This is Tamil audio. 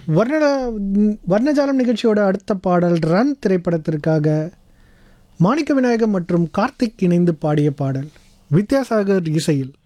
வர்ண வர்ணஜாலம் நிகழ்ச்சியோட அடுத்த பாடல் ரன் திரைப்படத்திற்காக மாணிக்க விநாயகம் மற்றும் கார்த்திக் இணைந்து பாடிய பாடல் வித்யாசாகர் இசையில்.